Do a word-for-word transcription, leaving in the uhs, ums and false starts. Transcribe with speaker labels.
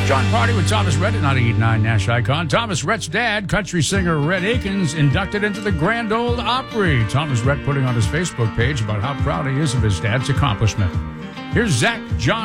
Speaker 1: John Party with Thomas Rhett at ninety-eight point nine Nash Icon. Thomas Rhett's dad, country singer Rhett Akins, inducted into the Grand Ole Opry. Thomas Rhett putting on his Facebook page about how proud he is of his dad's accomplishment. Here's Zach John.